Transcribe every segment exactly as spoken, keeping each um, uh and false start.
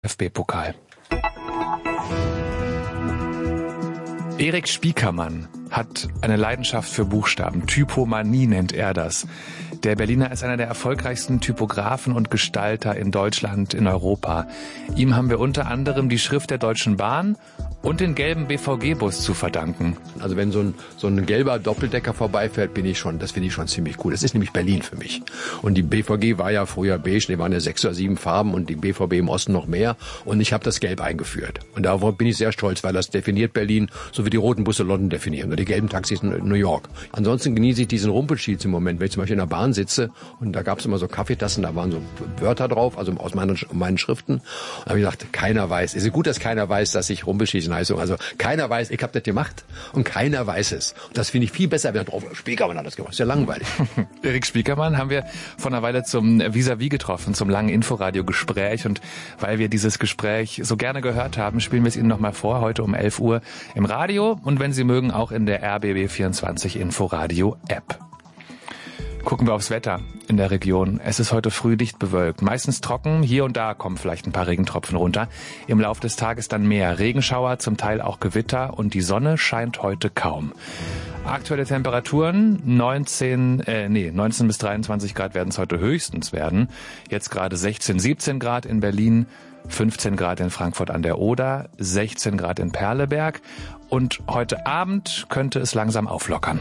F B-Pokal. Erik Spiekermann hat eine Leidenschaft für Buchstaben. Typomanie nennt er das. Der Berliner ist einer der erfolgreichsten Typografen und Gestalter in Deutschland, in Europa. Ihm haben wir unter anderem die Schrift der Deutschen Bahn und den gelben B V G-Bus zu verdanken. Also wenn so ein, so ein gelber Doppeldecker vorbeifährt, bin ich schon, das finde ich schon ziemlich cool. Das ist nämlich Berlin für mich. Und die B V G war ja früher beige, die waren ja sechs oder sieben Farben und die B V B im Osten noch mehr. Und ich habe das Gelb eingeführt. Und darauf bin ich sehr stolz, weil das definiert Berlin, so wie die roten Busse London definieren oder die gelben Taxis in New York. Ansonsten genieße ich diesen Rumpelstilz im Moment, wenn ich zum Beispiel in der Bahn sitze und da gab es immer so Kaffeetassen, da waren so Wörter drauf, also aus meinen, meinen Schriften. Und da habe ich gedacht, keiner weiß. Es ist gut, dass keiner weiß, dass ich Rumpelstilz heiße. Also keiner weiß, ich habe das gemacht und keiner weiß es. Und das finde ich viel besser, wenn drauf Spiekermann hat das gemacht. Das ist ja langweilig. Erik Spiekermann haben wir vor einer Weile zum Vis-à-vis getroffen, zum langen Inforadio-Gespräch. Und weil wir dieses Gespräch so gerne gehört haben, spielen wir es Ihnen nochmal vor, heute um elf Uhr im Radio und wenn Sie mögen, auch in der R B B vierundzwanzig Inforadio-App. Gucken wir aufs Wetter in der Region. Es ist heute früh dicht bewölkt, meistens trocken. Hier und da kommen vielleicht ein paar Regentropfen runter. Im Laufe des Tages dann mehr Regenschauer, zum Teil auch Gewitter und die Sonne scheint heute kaum. Aktuelle Temperaturen neunzehn, äh, nee, neunzehn bis dreiundzwanzig Grad werden es heute höchstens werden. Jetzt gerade sechzehn, siebzehn Grad in Berlin, fünfzehn Grad in Frankfurt an der Oder, sechzehn Grad in Perleberg und heute Abend könnte es langsam auflockern.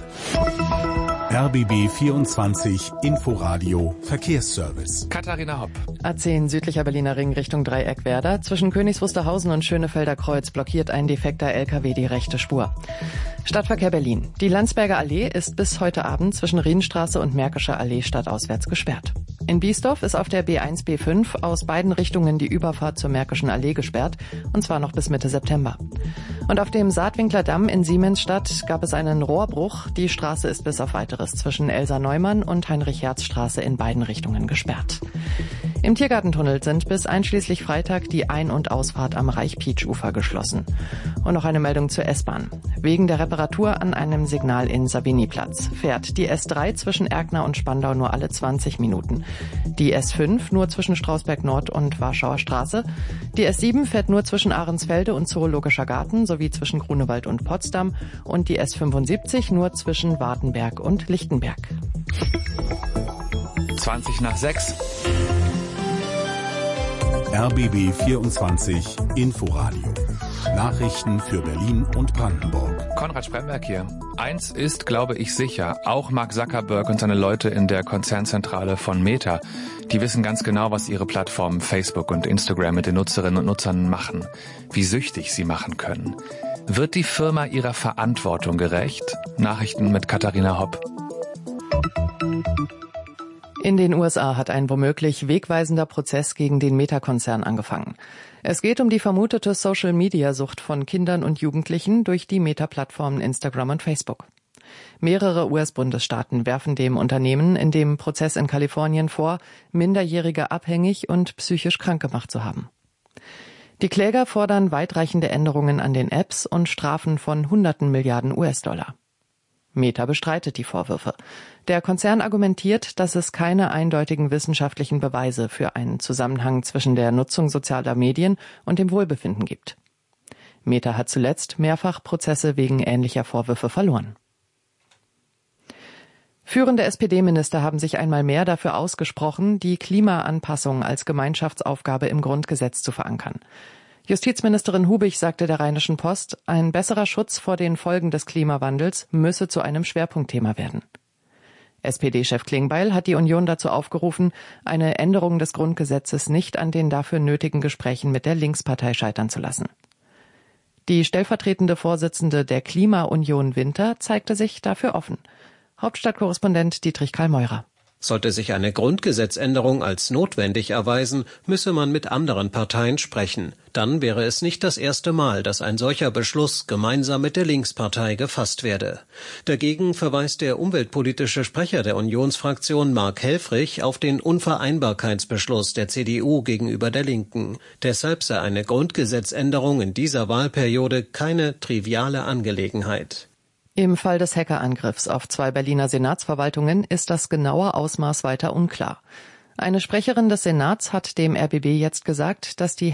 R B B vierundzwanzig Inforadio Verkehrsservice. Katharina Hopp. A zehn südlicher Berliner Ring Richtung Dreieckwerder. Zwischen Königs Wusterhausen und Schönefelder Kreuz blockiert ein defekter L K W die rechte Spur. Stadtverkehr Berlin. Die Landsberger Allee ist bis heute Abend zwischen Rienstraße und Märkischer Allee stadtauswärts gesperrt. In Biesdorf ist auf der B eins B fünf aus beiden Richtungen die Überfahrt zur Märkischen Allee gesperrt, und zwar noch bis Mitte September. Und auf dem Saatwinkler Damm in Siemensstadt gab es einen Rohrbruch. Die Straße ist bis auf weiteres zwischen Elsa Neumann und Heinrich-Herz-Straße in beiden Richtungen gesperrt. Im Tiergartentunnel sind bis einschließlich Freitag die Ein- und Ausfahrt am Reich-Pietsch-Ufer geschlossen. Und noch eine Meldung zur S-Bahn. Wegen der Reparatur an einem Signal in Savignyplatz fährt die S drei zwischen Erkner und Spandau nur alle zwanzig Minuten. Die S fünf nur zwischen Strausberg Nord und Warschauer Straße. Die S sieben fährt nur zwischen Ahrensfelde und Zoologischer Garten sowie zwischen Grunewald und Potsdam. Und die S fünfundsiebzig nur zwischen Wartenberg und Lichtenberg. zwanzig nach sechs. R B B vierundzwanzig Inforadio. Nachrichten für Berlin und Brandenburg. Konrad Spremberg hier. Eins ist, glaube ich, sicher. Auch Mark Zuckerberg und seine Leute in der Konzernzentrale von Meta, die wissen ganz genau, was ihre Plattformen Facebook und Instagram mit den Nutzerinnen und Nutzern machen. Wie süchtig sie machen können. Wird die Firma ihrer Verantwortung gerecht? Nachrichten mit Katharina Hopp. In den U S A hat ein womöglich wegweisender Prozess gegen den Meta-Konzern angefangen. Es geht um die vermutete Social-Media-Sucht von Kindern und Jugendlichen durch die Meta-Plattformen Instagram und Facebook. Mehrere U S-Bundesstaaten werfen dem Unternehmen in dem Prozess in Kalifornien vor, Minderjährige abhängig und psychisch krank gemacht zu haben. Die Kläger fordern weitreichende Änderungen an den Apps und Strafen von hunderten Milliarden U S-Dollar. Meta bestreitet die Vorwürfe. Der Konzern argumentiert, dass es keine eindeutigen wissenschaftlichen Beweise für einen Zusammenhang zwischen der Nutzung sozialer Medien und dem Wohlbefinden gibt. Meta hat zuletzt mehrfach Prozesse wegen ähnlicher Vorwürfe verloren. Führende S P D-Minister haben sich einmal mehr dafür ausgesprochen, die Klimaanpassung als Gemeinschaftsaufgabe im Grundgesetz zu verankern. Justizministerin Hubig sagte der Rheinischen Post, ein besserer Schutz vor den Folgen des Klimawandels müsse zu einem Schwerpunktthema werden. S P D-Chef Klingbeil hat die Union dazu aufgerufen, eine Änderung des Grundgesetzes nicht an den dafür nötigen Gesprächen mit der Linkspartei scheitern zu lassen. Die stellvertretende Vorsitzende der Klima-Union Winter zeigte sich dafür offen. Hauptstadtkorrespondent Dietrich Karl Meurer. Sollte sich eine Grundgesetzänderung als notwendig erweisen, müsse man mit anderen Parteien sprechen. Dann wäre es nicht das erste Mal, dass ein solcher Beschluss gemeinsam mit der Linkspartei gefasst werde. Dagegen verweist der umweltpolitische Sprecher der Unionsfraktion Mark Helfrich auf den Unvereinbarkeitsbeschluss der C D U gegenüber der Linken. Deshalb sei eine Grundgesetzänderung in dieser Wahlperiode keine triviale Angelegenheit. Im Fall des Hackerangriffs auf zwei Berliner Senatsverwaltungen ist das genaue Ausmaß weiter unklar. Eine Sprecherin des Senats hat dem R B B jetzt gesagt, dass die